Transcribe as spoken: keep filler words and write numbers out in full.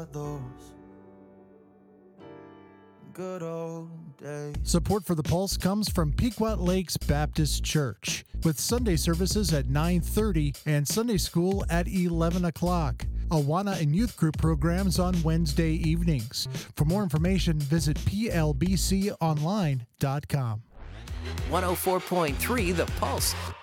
those good old days. Support for The Pulse comes from Pequot Lakes Baptist Church, with Sunday services at nine thirty and Sunday school at eleven o'clock. Awana and youth group programs on Wednesday evenings. For more information, visit P L B C online dot com. one oh four point three The Pulse.